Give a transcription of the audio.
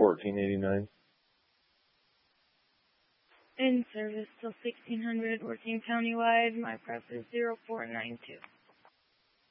1489. In service till 1600, working countywide. My prep is 0492.